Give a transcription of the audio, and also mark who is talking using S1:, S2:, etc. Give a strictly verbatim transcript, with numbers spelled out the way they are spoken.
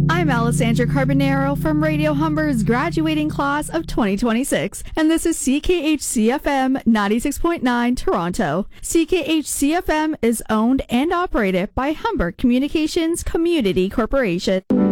S1: I'm Alessandra Carbonaro from Radio Humber's graduating class of twenty twenty-six, and this is C K H C F M ninety-six point nine Toronto. C K H C F M is owned and operated by Humber Communications Community Corporation.